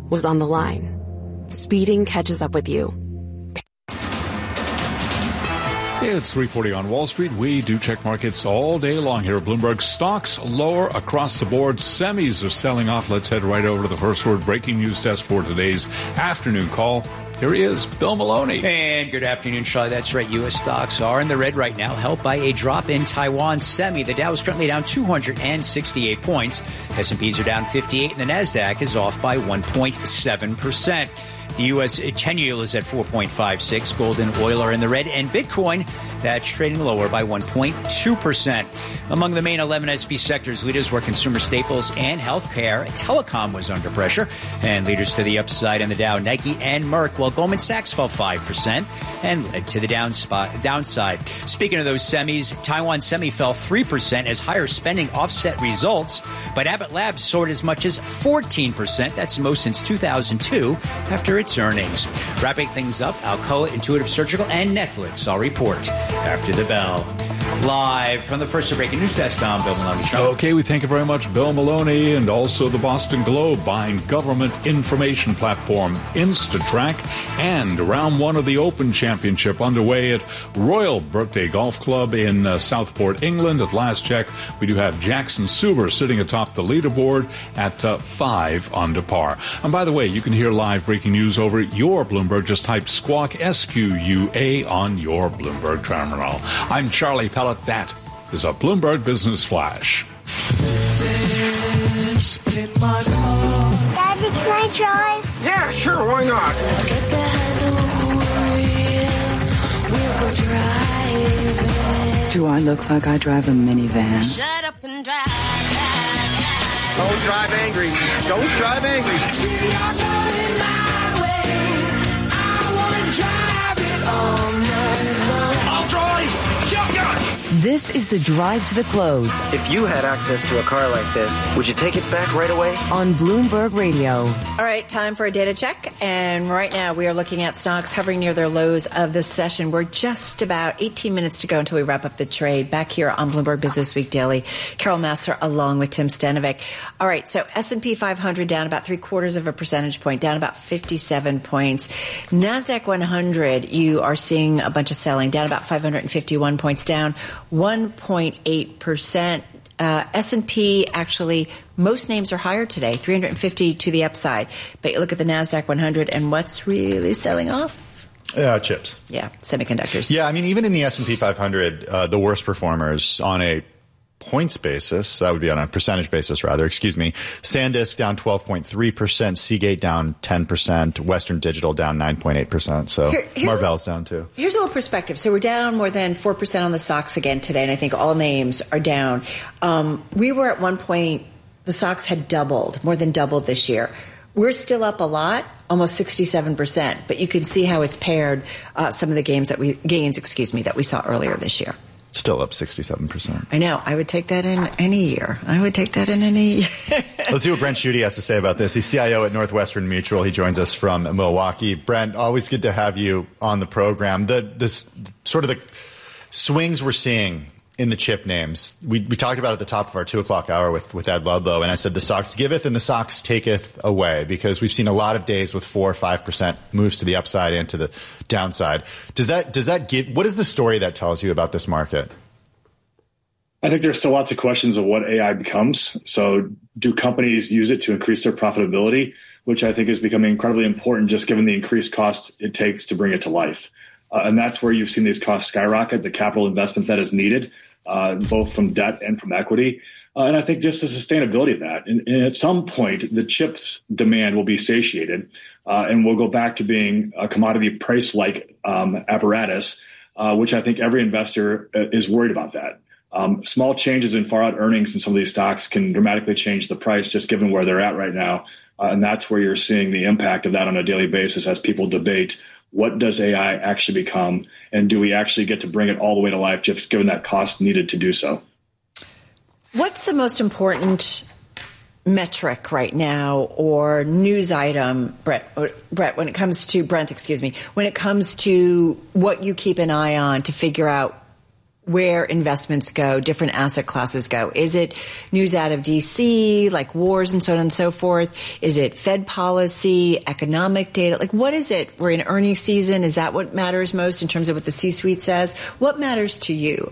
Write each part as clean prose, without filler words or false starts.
was on the line. Speeding catches up with you. It's 3:40 on Wall Street. We do check markets all day long here at Bloomberg. Stocks lower across the board. Semis are selling off. Let's head right over to the first word breaking news desk for today's afternoon call. Here he is, Bill Maloney. And good afternoon, Charlie. That's right. U.S. stocks are in the red right now, helped by a drop in Taiwan semi. The Dow is currently down 268 points. S&Ps are down 58, and the NASDAQ is off by 1.7%. The U.S. 10-year yield is at 4.56. Gold and oil are in the red, and Bitcoin, that's trading lower by 1.2%. Among the main 11 S&P sectors, leaders were consumer staples and healthcare. Telecom was under pressure, and leaders to the upside on the Dow, Nike and Merck, while Goldman Sachs fell 5% and led to the downside. Speaking of those semis, Taiwan semi fell 3% as higher spending offset results, but Abbott Labs soared as much as 14%. That's the most since 2002 after its earnings. Wrapping things up, Alcoa, Intuitive Surgical, and Netflix all report after the bell. Live from the first breaking news desk, I'm Bill Maloney. Okay, we thank you very much, Bill Maloney, and also the Boston Globe buying government information platform InstaTrack, and round one of the Open Championship underway at Royal Birthday Golf Club in Southport, England. At last check, we do have Jackson Suber sitting atop the leaderboard at 5 under par. And by the way, you can hear live breaking news over your Bloomberg. Just type Squawk, SQUA, on your Bloomberg terminal. I'm Charlie Pellet. That is a Bloomberg Business Flash. Daddy, can I drive? Yeah, sure, why not? Let's get behind the wheel. We'll go driving. Do I look like I drive a minivan? Shut up and drive. Don't drive angry. Don't drive angry. We are going my way. I want to drive it all night long. I'll drive. Shotgun. This is the Drive to the Close If you had access to a car like this, would you take it back right away? on Bloomberg Radio. All right, time for a data check. And right now we are looking at stocks hovering near their lows of this session. We're just about 18 minutes to go until we wrap up the trade. Back here on Bloomberg Business Week Daily, Carol Massar along with Tim Stanovic. All right, so S&P 500 down about 0.75 percentage point, down about 57 points. NASDAQ 100, you are seeing a bunch of selling, down about 551 points, down 1.8%. S&P, actually, most names are higher today, 350 to the upside. But you look at the NASDAQ 100, and what's really selling off? Chips. Yeah, semiconductors. Yeah, I mean, even in the S&P 500, the worst performers on a points basis, that would be on a percentage basis, rather, SanDisk down 12.3%, Seagate down 10%, Western Digital down 9.8%. So Marvell's down too. Here's a little perspective. So we're down more than 4% on the stocks again today, and I think all names are down. We were at one point, the stocks had doubled, more than doubled this year. We're still up a lot, almost 67%, but you can see how it's paired some of the gains that we saw earlier this year. Still up 67%. I know. I would take that in any year. Let's see what Brent Schutte has to say about this. He's CIO at Northwestern Mutual. He joins us from Milwaukee. Brent, always good to have you on the program. The swings we're seeing in the chip names. We talked about at the top of our 2 o'clock hour with Ed Ludlow, and I said the stocks giveth and the stocks taketh away, because we've seen a lot of days with 4 or 5% moves to the upside and to the downside. Does that give, what is the story that tells you about this market? I think there's still lots of questions of what AI becomes. So do companies use it to increase their profitability, which I think is becoming incredibly important just given the increased cost it takes to bring it to life. And that's where you've seen these costs skyrocket, the capital investment that is needed, both from debt and from equity. And I think just the sustainability of that. And at some point, the chips demand will be satiated, and we'll go back to being a commodity price-like apparatus, which I think every investor is worried about that. Small changes in far-out earnings in some of these stocks can dramatically change the price just given where they're at right now. And that's where you're seeing the impact of that on a daily basis as people debate what does AI actually become, and do we actually get to bring it all the way to life just given that cost needed to do so? What's the most important metric right now or news item, Brent, when it comes to what you keep an eye on to figure out where investments go, different asset classes go? Is it news out of DC, like wars and so on and so forth? Is it Fed policy, economic data? Like, what is it? We're in earnings season. Is that what matters most in terms of what the C-suite says? What matters to you?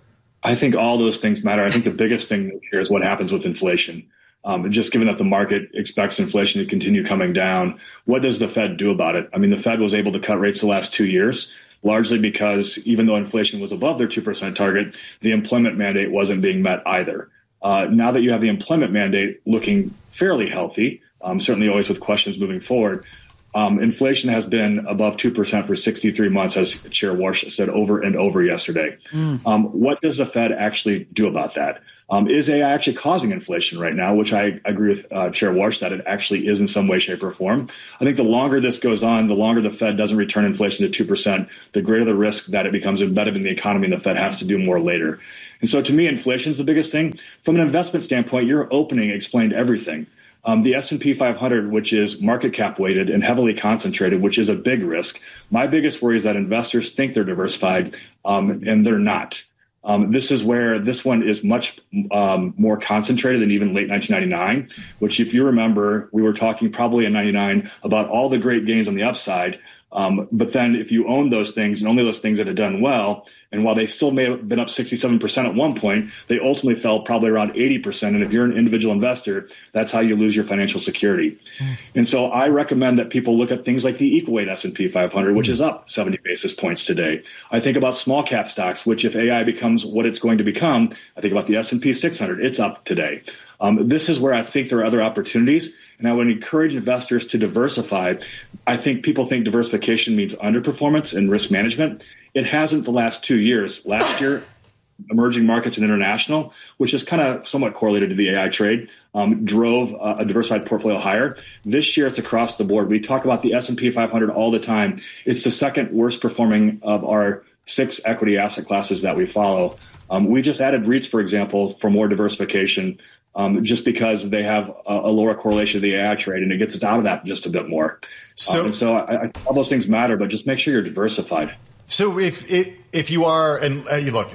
I think all those things matter. I think the biggest thing here is what happens with inflation. Just given that the market expects inflation to continue coming down, what does the Fed do about it? I mean, the Fed was able to cut rates the last 2 years, largely because even though inflation was above their 2% target, the employment mandate wasn't being met either. Now that you have the employment mandate looking fairly healthy, certainly always with questions moving forward, inflation has been above 2% for 63 months, as Chair Warsh said over and over yesterday. What does the Fed actually do about that? Is AI actually causing inflation right now, which I agree with Chair Warsh that it actually is in some way, shape, or form. I think the longer this goes on, the longer the Fed doesn't return inflation to 2%, the greater the risk that it becomes embedded in the economy and the Fed has to do more later. And so to me, inflation is the biggest thing. From an investment standpoint, your opening explained everything. The S&P 500, which is market cap weighted and heavily concentrated, which is a big risk. My biggest worry is that investors think they're diversified, and they're not. This is where this one is much more concentrated than even late 1999, which, if you remember, we were talking probably in 99 about all the great gains on the upside. But then if you own those things and only those things that had done well, and while they still may have been up 67% at one point, they ultimately fell probably around 80%. And if you're an individual investor, that's how you lose your financial security. And so I recommend that people look at things like the equal weight S&P 500, which is up 70 basis points today. I think about small cap stocks, which if AI becomes what it's going to become, I think about the S&P 600. It's up today. This is where I think there are other opportunities, and I would encourage investors to diversify. I think people think diversification means underperformance and risk management. It hasn't the last 2 years. Last year, emerging markets and international, which is kind of somewhat correlated to the AI trade, drove a diversified portfolio higher. This year, it's across the board. We talk about the S&P 500 all the time. It's the second worst performing of our 6 equity asset classes that we follow. We just added REITs, for example, for more diversification, just because they have a lower correlation to the AI trade, and it gets us out of that just a bit more. So all those things matter, but just make sure you're diversified. So if you are, and you look,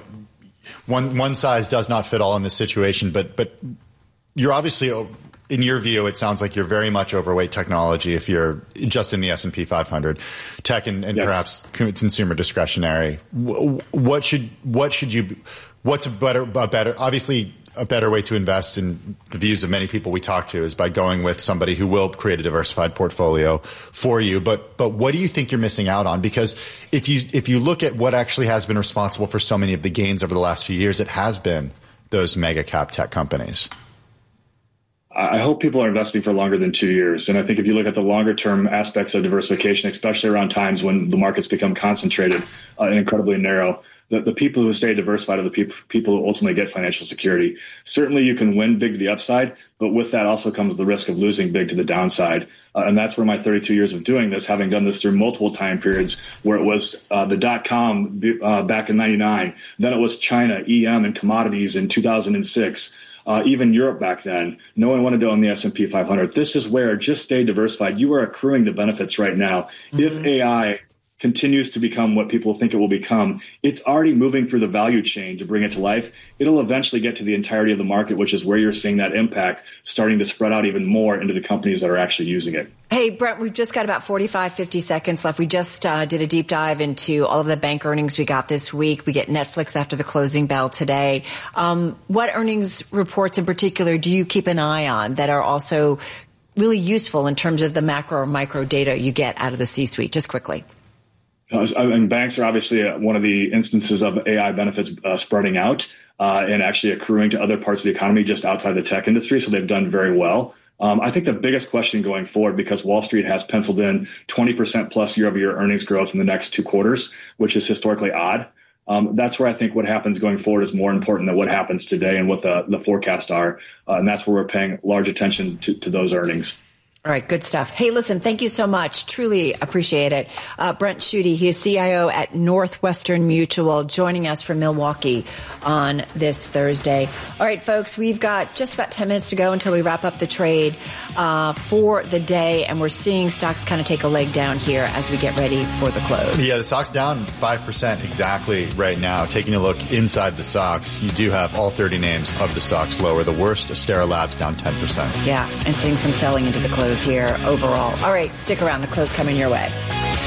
one size does not fit all in this situation, but you're obviously, in your view, it sounds like you're very much overweight technology if you're just in the S&P 500, tech and yes, perhaps consumer discretionary. What's a better, obviously a better way to invest in the views of many people we talk to is by going with somebody who will create a diversified portfolio for you. But what do you think you're missing out on? Because if you look at what actually has been responsible for so many of the gains over the last few years, it has been those mega cap tech companies. I hope people are investing for longer than 2 years. And I think if you look at the longer term aspects of diversification, especially around times when the markets become concentrated and incredibly narrow, the people who stay diversified are the people who ultimately get financial security. Certainly you can win big to the upside, but with that also comes the risk of losing big to the downside. And that's where my 32 years of doing this, having done this through multiple time periods where it was the .com back in 99, then it was China, EM, and commodities in 2006. Even Europe back then, no one wanted to own the S&P 500. This is where just stay diversified. You are accruing the benefits right now. Mm-hmm. If AI continues to become what people think it will become, it's already moving through the value chain to bring it to life. It'll eventually get to the entirety of the market, which is where you're seeing that impact starting to spread out even more into the companies that are actually using it. Hey, Brent, we've just got about 50 seconds left. We just did a deep dive into all of the bank earnings we got this week. We get Netflix after the closing bell today. What earnings reports in particular do you keep an eye on that are also really useful in terms of the macro or micro data you get out of the C-suite? Just quickly. And banks are obviously one of the instances of AI benefits spreading out and actually accruing to other parts of the economy just outside the tech industry. So they've done very well. I think the biggest question going forward, because Wall Street has penciled in 20% plus year-over-year earnings growth in the next 2 quarters, which is historically odd. That's where I think what happens going forward is more important than what happens today and what the forecasts are. And that's where we're paying large attention to those earnings. All right, good stuff. Hey, listen, thank you so much. Truly appreciate it. Brent Schutte, he is CIO at Northwestern Mutual, joining us from Milwaukee on this Thursday. All right, folks, we've got just about 10 minutes to go until we wrap up the trade for the day, and we're seeing stocks kind of take a leg down here as we get ready for the close. Yeah, the stock's down 5% exactly right now. Taking a look inside the stocks, you do have all 30 names of the stocks lower. The worst, Astera Labs, down 10%. Yeah, and seeing some selling into the close here overall. All right, stick around. The close coming your way.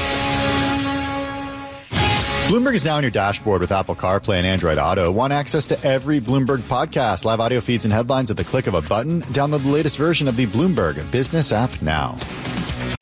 Bloomberg is now on your dashboard with Apple CarPlay and Android Auto. Want access to every Bloomberg podcast, live audio feeds, and headlines at the click of a button? Download the latest version of the Bloomberg Business app now.